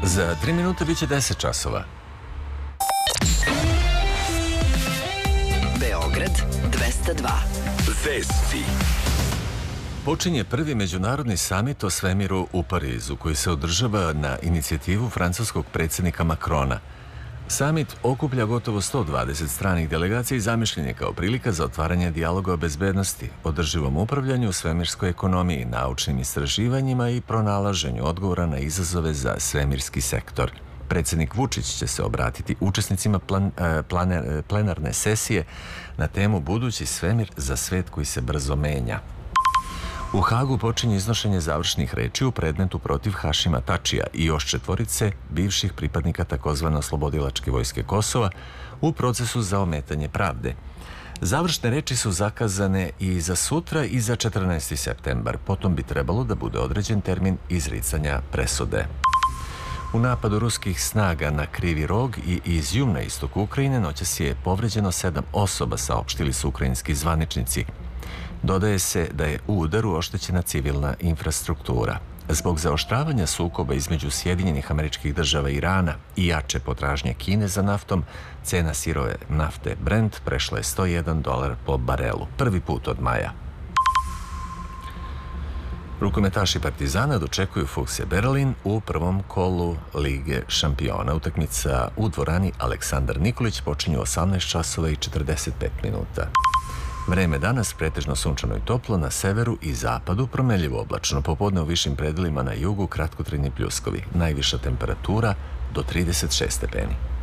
Za 3 minute biće 10 časova. Beograd 202. Vesti. Počinje prvi međunarodni samit o svemiru u Parizu, koji se održava na inicijativu francuskog predsjednika Macrona. Samit okuplja gotovo 120 stranih delegacija i zamišljen je kao prilika za otvaranje dijaloga o bezbednosti, održivom upravljanju, svemirskoj ekonomiji, naučnim istraživanjima i pronalaženju odgovora na izazove za svemirski sektor. Predsjednik Vučić će se obratiti učesnicima plenarne sesije na temu Budući svemir za svet koji se brzo menja. U Hagu počinje iznošenje završnih reči u predmetu protiv Hašima Tačija i još 4 bivših pripadnika takozvane oslobodilačke vojske Kosova u procesu za ometanje pravde. Završne reči su zakazane i za sutra i za 14. septembar. Potom bi trebalo da bude određen termin izricanja presude. U napadu ruskih snaga na Krivi Rog i Izjum na istoku Ukrajine noćas je povređeno 7 osoba, saopštili su ukrajinski zvaničnici. Dodaje se da je u udaru oštećena civilna infrastruktura. Zbog zaoštravanja sukoba između Sjedinjenih Američkih Država i Irana i jače potražnje Kine za naftom, cena sirove nafte Brent prešla je $101 po barelu, prvi put od maja. Rukometaši Partizana dočekuju Fuchsia Berlin u prvom kolu Lige šampiona. Utakmica u dvorani Aleksandar Nikolić počinje u 18 časova i 45 minuta. Vreme danas pretežno sunčano i toplo, na severu i zapadu promenljivo oblačno, popodne u višim predelima na jugu kratkotrajni pljuskovi, najviša temperatura do 36 stepeni.